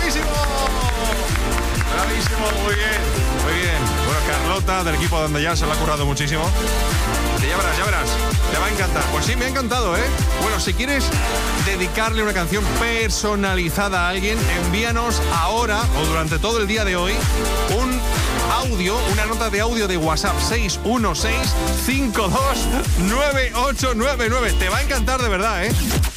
¡Bravísimo! ¡Bravísimo! Muy bien, muy bien. Bueno, Carlota, del equipo donde ya se lo ha currado muchísimo. Ya verás, te va a encantar. Pues sí, me ha encantado, ¿eh? Bueno, si quieres dedicarle una canción personalizada a alguien, envíanos ahora o durante todo el día de hoy un audio, una nota de audio de WhatsApp 616-529899. Te va a encantar de verdad, ¿eh?